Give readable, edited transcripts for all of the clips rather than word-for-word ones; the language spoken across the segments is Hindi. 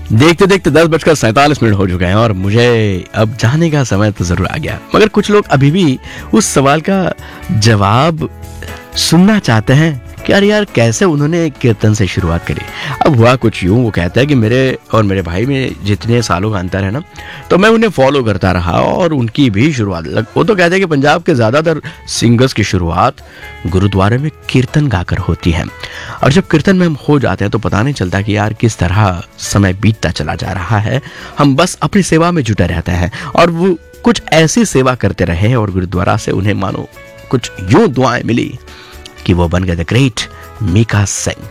देखते देखते 10:47 हो चुके हैं और मुझे अब जाने का समय तो जरूर आ गया, मगर कुछ लोग अभी भी उस सवाल का जवाब सुनना चाहते हैं कि यार कैसे उन्होंने कीर्तन से शुरुआत करी। अब हुआ कुछ यूं, वो कहता है कि मेरे और मेरे भाई में जितने सालों का अंतर है ना, तो मैं उन्हें फॉलो करता रहा और उनकी भी शुरुआत वो तो कहते हैं कि पंजाब के ज़्यादातर सिंगर्स की शुरुआत गुरुद्वारे में कीर्तन गाकर होती है, और जब कीर्तन में हम हो जाते हैं तो पता नहीं चलता कि यार किस तरह समय बीतता चला जा रहा है। हम बस अपनी सेवा में जुटे रहते हैं और वो कुछ ऐसी सेवा करते रहे और गुरुद्वारा से उन्हें मानो कुछ यूं दुआएं मिली कि वो बन गए द ग्रेट मीका सिंह।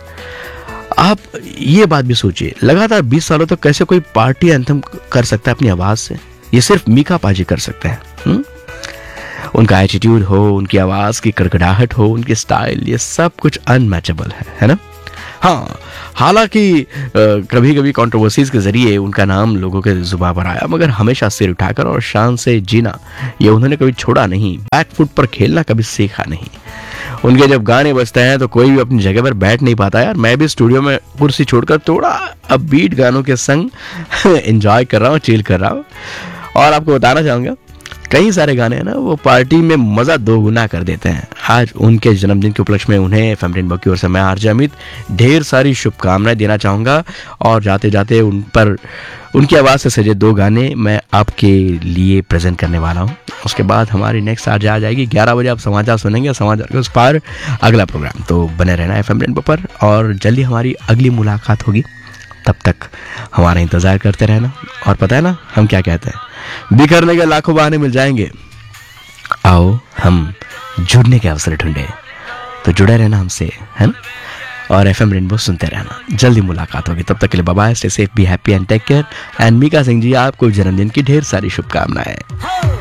आप ये बात भी सोचिए, लगातार 20 सालों तक कैसे कोई पार्टी एंथम कर सकता है अपनी आवाज से? ये सिर्फ मीका पाजी कर सकते हैं। उनका एटीट्यूड हो, उनकी आवाज की कड़कड़ाहट हो, उनकी स्टाइल, ये सब कुछ अनमैचेबल है ना। हाँ, हालांकि कभी कभी कंट्रोवर्सीज के जरिए उनका नाम लोगों के जुबान पर आया, मगर हमेशा सिर उठाकर और शान से जीना ये उन्होंने कभी छोड़ा नहीं। बैक फुट पर खेलना कभी सीखा नहीं। उनके जब गाने बजते हैं तो कोई भी अपनी जगह पर बैठ नहीं पाता यार। मैं भी स्टूडियो में कुर्सी छोड़कर थोड़ा अपबीट गानों के संग एंजॉय कर रहा हूँ, चिल कर रहा हूँ। और आपको बताना चाहूँगा, कई सारे गाने हैं ना, वो पार्टी में मज़ा दोगुना कर देते हैं। आज उनके जन्मदिन के उपलक्ष्य में उन्हें एफएम रेनबो की ओर से मैं आरजे अमित ढेर सारी शुभकामनाएं देना चाहूँगा। और जाते जाते उन पर उनकी आवाज़ से सजे 2 गाने मैं आपके लिए प्रेजेंट करने वाला हूँ। उसके बाद हमारी नेक्स्ट आरजे आ जाएगी 11 बजे। आप समाचार सुनेंगे, समाचार के उस पार अगला प्रोग्राम। तो बने रहना एफएम रेनबो पर और जल्दी हमारी अगली मुलाकात होगी। तब तक हमारा इंतज़ार करते रहना। और पता है ना हम क्या कहते हैं, बिखरने के लाखों बहाने मिल जाएंगे, आओ हम जुड़ने के अवसर ढूंढे। तो जुड़े रहना हमसे, है ना, और एफएम रेनबो सुनते रहना। जल्दी मुलाकात होगी, तब तक के लिए bye bye, stay safe, be happy and take care. And Mika Singh ji, आपको जन्मदिन की ढेर सारी शुभकामनाएं।